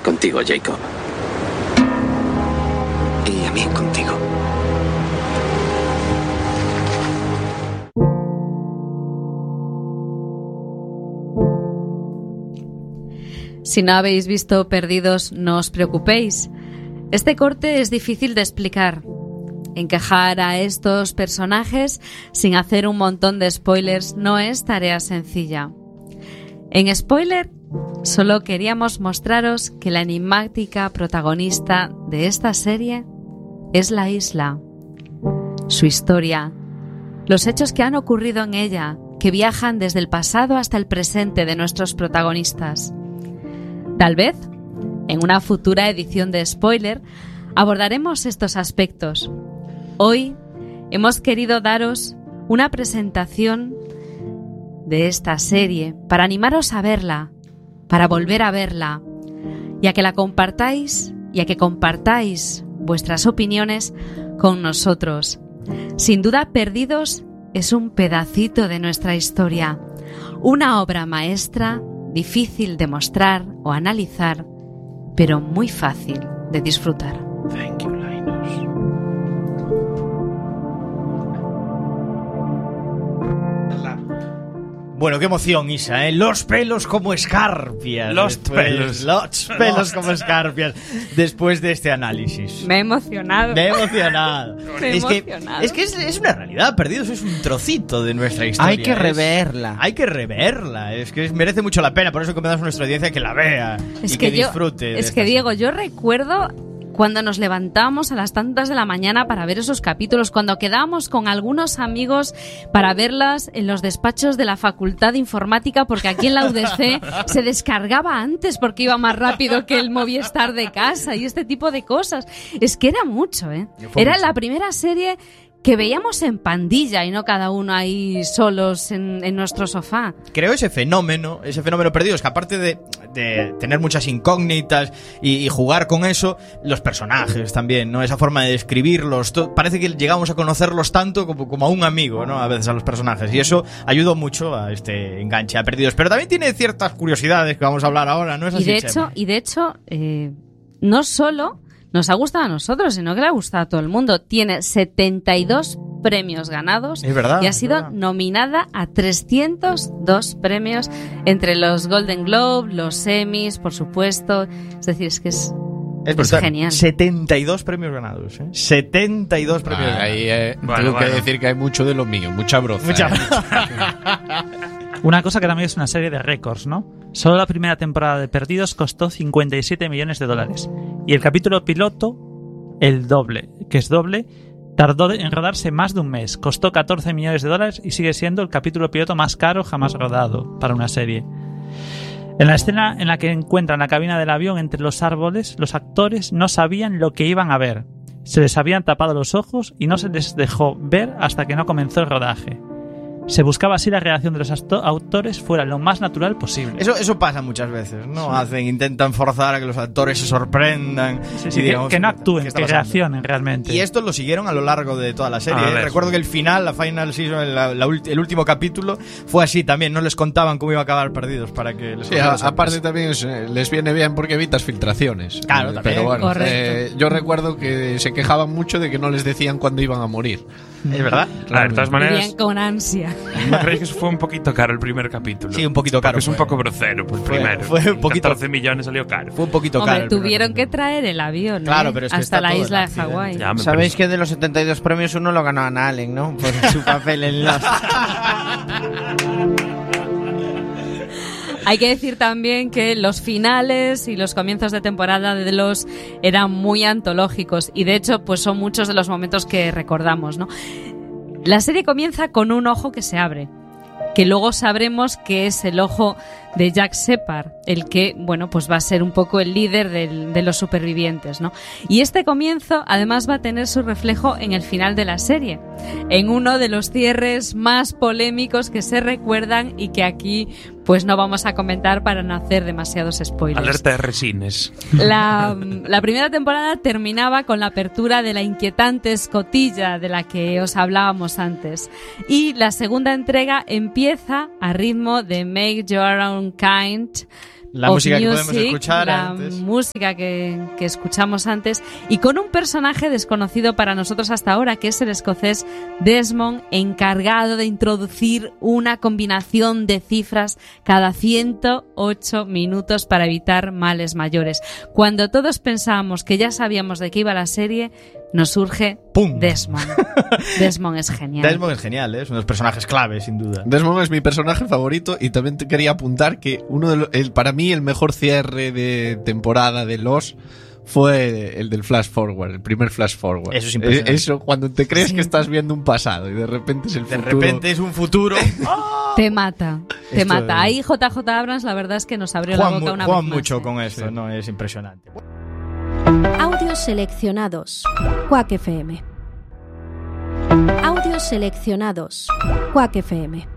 contigo, Jacob. Y a mí contigo. Si no habéis visto Perdidos, no os preocupéis. Este corte es difícil de explicar. Encajar a estos personajes sin hacer un montón de spoilers no es tarea sencilla. En spoiler, solo queríamos mostraros que la enigmática protagonista de esta serie es la isla. Su historia, los hechos que han ocurrido en ella, que viajan desde el pasado hasta el presente de nuestros protagonistas. Tal vez, en una futura edición de Spoiler, abordaremos estos aspectos. Hoy hemos querido daros una presentación de esta serie para animaros a verla, para volver a verla, y a que la compartáis y a que compartáis vuestras opiniones con nosotros. Sin duda, Perdidos es un pedacito de nuestra historia, una obra maestra difícil de mostrar o analizar, pero muy fácil de disfrutar. Thank you, Linus. Bueno, qué emoción, Isa, ¿eh? Los pelos como escarpias. Los pelos como escarpias. Después de este análisis. Me he emocionado. Es que es una realidad. Perdidos es un trocito de nuestra historia. Hay que reverla. Es que merece mucho la pena. Por eso recomendamos a nuestra audiencia que la vea y que disfrute. Es que, Diego, yo recuerdo cuando nos levantábamos a las tantas de la mañana para ver esos capítulos, cuando quedábamos con algunos amigos para verlas en los despachos de la Facultad de Informática, porque aquí en la UDC se descargaba antes porque iba más rápido que el Movistar de casa y este tipo de cosas. Es que era mucho, ¿eh? Era la primera serie que veíamos en pandilla y no cada uno ahí solos en nuestro sofá. Creo ese fenómeno Perdidos, que aparte de tener muchas incógnitas y jugar con eso, los personajes también, ¿no? Esa forma de describirlos, parece que llegamos a conocerlos tanto como a un amigo, ¿no? A veces a los personajes, y eso ayudó mucho a este enganche a Perdidos. Pero también tiene ciertas curiosidades que vamos a hablar ahora, ¿no es así, Chema? Y de hecho, no solo nos ha gustado a nosotros, sino que le ha gustado a todo el mundo. Tiene 72 premios ganados. Es verdad, y ha sido nominada a 302 premios entre los Golden Globe, los Emmys, por supuesto. Es decir, es que es genial. 72 premios ganados, ¿eh? 72 premios ganados. Ahí tengo que decir que hay mucho de lo mío, mucha broza. Una cosa que también es una serie de récords, ¿no? Solo la primera temporada de Perdidos costó $57 millones. Y el capítulo piloto, el doble, que es doble, tardó en rodarse más de un mes. Costó $14 millones y sigue siendo el capítulo piloto más caro jamás rodado para una serie. En la escena en la que encuentran la cabina del avión entre los árboles, los actores no sabían lo que iban a ver. Se les habían tapado los ojos y no se les dejó ver hasta que no comenzó el rodaje. Se buscaba así la reacción de los autores fuera lo más natural posible. Eso pasa muchas veces, ¿no? Intentan forzar a que los actores se sorprendan. Sí, digamos, que no actúen, que reaccionen realmente. Y esto lo siguieron a lo largo de toda la serie. Recuerdo que el final, la final season, el último capítulo, fue así también. No les contaban cómo iba a acabar Perdidos para que les aparte también les viene bien porque evitas filtraciones. Claro, también. Pero bueno, yo recuerdo que se quejaban mucho de que no les decían cuándo iban a morir. ¿Es verdad? Claro, de todas maneras, bien con ansia. ¿No creéis que fue un poquito caro el primer capítulo? Sí, un poquito caro. Es un poco grosero, pues primero. Fue un poquito. 14 millones salió caro. Fue un poquito caro. Hombre, tuvieron que traer el avión, claro, pero es que hasta la isla de Hawái. Sabéis que de los 72 premios uno lo ganó a Allen, ¿no? Por su papel en Lost. Hay que decir también que los finales y los comienzos de temporada de Lost eran muy antológicos y de hecho pues son muchos de los momentos que recordamos, ¿no? La serie comienza con un ojo que se abre, que luego sabremos que es el ojo de Jack Shepard, el que, bueno, pues va a ser un poco el líder de los supervivientes, ¿no? Y este comienzo, además, va a tener su reflejo en el final de la serie, en uno de los cierres más polémicos que se recuerdan y que aquí, pues no vamos a comentar para no hacer demasiados spoilers. Alerta de resines. La primera temporada terminaba con la apertura de la inquietante escotilla de la que os hablábamos antes. Y la segunda entrega empieza a ritmo de Make Your Own Kind, La of música que Music, podemos escuchar la antes. música que escuchamos antes, y con un personaje desconocido para nosotros hasta ahora, que es el escocés Desmond, encargado de introducir una combinación de cifras cada 108 minutos para evitar males mayores. Cuando todos pensábamos que ya sabíamos de qué iba la serie, nos surge ¡Pum! Desmond. Desmond es genial. Desmond es genial, ¿eh? Es uno de los personajes clave, sin duda. Desmond es mi personaje favorito y también te quería apuntar que para mí el mejor cierre de temporada de Lost fue el del Flash Forward, el primer Flash Forward. Eso es impresionante. Eso, cuando te crees que estás viendo un pasado y de repente es el De futuro. repente es un futuro. Te mata, te Esto mata. es- Ahí JJ Abrams la verdad es que nos abrió la boca una vez Juan más. mucho con esto, ¿no? Es impresionante. Audios seleccionados. Quack FM. Audios seleccionados. Quack FM.